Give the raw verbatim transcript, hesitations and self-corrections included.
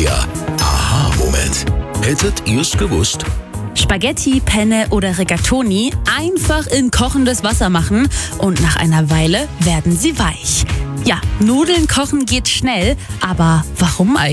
der Aha-Moment. Hättet ihr's gewusst? Spaghetti, Penne oder Rigatoni einfach in kochendes Wasser machen und nach einer Weile werden sie weich. Ja, Nudeln kochen geht schnell, aber warum eigentlich?